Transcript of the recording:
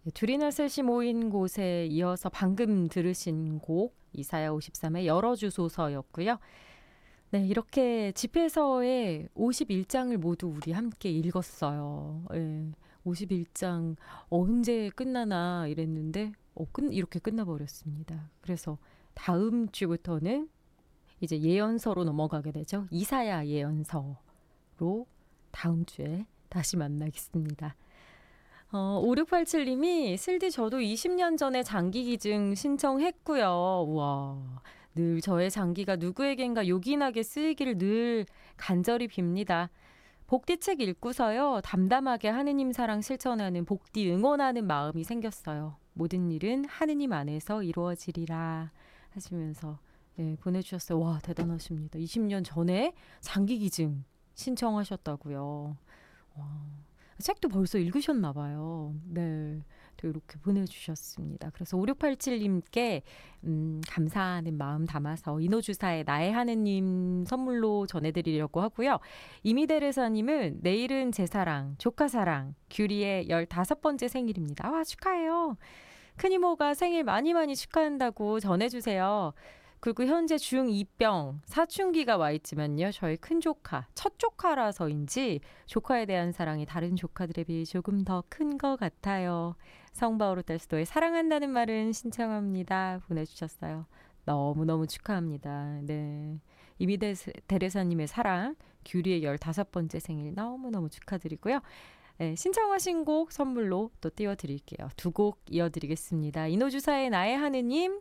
둘이나 셋이 모인 곳에 이어서 방금 들으신 곡 이사야 53의 열어주소서였고요. 네, 이렇게 집회서의 51장을 모두 우리 함께 읽었어요. 예, 51장 언제 끝나나 이랬는데 이렇게 끝나버렸습니다. 그래서 다음 주부터는 이제 예언서로 넘어가게 되죠. 이사야 예언서로 다음 주에 다시 만나겠습니다. 5687님이 슬디 저도 20년 전에 장기 기증 신청했고요. 우와. 늘 저의 장기가 누구에겐가 요긴하게 쓰이기를 늘 간절히 빕니다. 복디책 읽고서요. 담담하게 하느님 사랑 실천하는 복디 응원하는 마음이 생겼어요. 모든 일은 하느님 안에서 이루어지리라 하시면서 네, 보내주셨어요. 와, 대단하십니다. 20년 전에 장기 기증 신청하셨다고요. 와. 책도 벌써 읽으셨나 봐요. 네. 또 이렇게 보내주셨습니다. 그래서 5687님께 감사하는 마음 담아서 이노주사의 나의 하느님 선물로 전해드리려고 하고요. 이미데레사님은 내일은 제 사랑, 조카 사랑, 규리의 15번째 생일입니다. 와, 축하해요. 큰이모가 생일 많이 많이 축하한다고 전해주세요. 그리고 현재 중2병 사춘기가 와 있지만요. 저희 큰 조카, 첫 조카라서인지 조카에 대한 사랑이 다른 조카들에 비해 조금 더 큰 것 같아요. 성바오르달스도의 사랑한다는 말은 신청합니다. 보내주셨어요. 너무너무 축하합니다. 네. 이미데레사님의 사랑, 규리의 15번째 생일 너무너무 축하드리고요. 네, 신청하신 곡 선물로 또 띄워드릴게요. 두 곡 이어드리겠습니다. 이노주사의 나의 하느님,